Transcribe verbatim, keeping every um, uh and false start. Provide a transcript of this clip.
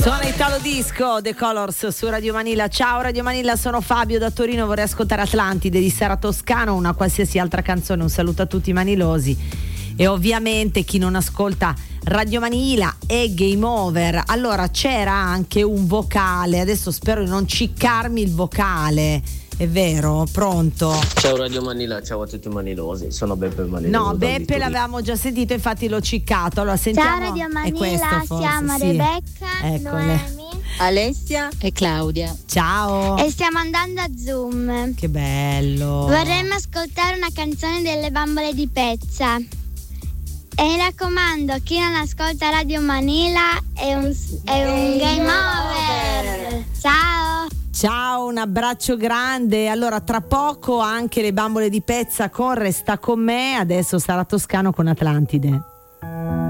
Suona Italo Disco, The Colors su Radio Manila. Ciao Radio Manila, sono Fabio da Torino, vorrei ascoltare Atlantide di Sara Toscano, una qualsiasi altra canzone. Un saluto a tutti i manilosi e ovviamente chi non ascolta Radio Manila è game over. Allora c'era anche un vocale, adesso spero di non ciccarmi il vocale. È vero? Pronto? Ciao Radio Manila, ciao a tutti i manilosi, sono Beppe Maniloso. No, Beppe l'avevamo già sentito, infatti l'ho ciccato. Allora sentiamo. Ciao Radio Manila, questo, forse, siamo sì. Rebecca, Eccole. Noemi, Alessia e Claudia. Ciao. e stiamo andando a Zoom. Che bello. Vorremmo ascoltare una canzone delle Bambole di Pezza. E mi raccomando, chi non ascolta Radio Manila è un, è un game over. Ciao. Ciao, un abbraccio grande. Allora tra poco anche le Bambole di Pezza con Resta con me. Adesso Sara Toscano con Atlantide.